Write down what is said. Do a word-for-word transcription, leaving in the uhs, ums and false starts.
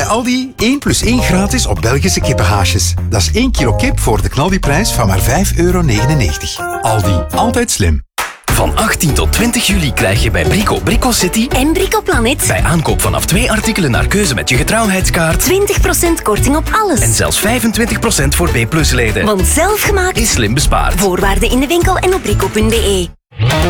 Aldi één plus één gratis op Belgische kippenhaasjes. Dat is één kilo kip voor de knaldiprijs van maar vijf euro negenennegentig. Aldi, altijd slim. Van achttien tot twintig juli krijg je bij Brico Brico City en Brico Planet bij aankoop vanaf twee artikelen naar keuze met je getrouwheidskaart twintig procent korting op alles. En zelfs vijfentwintig procent voor B plus leden. Want zelfgemaakt is slim bespaard. Voorwaarden in de winkel en op brico punt be.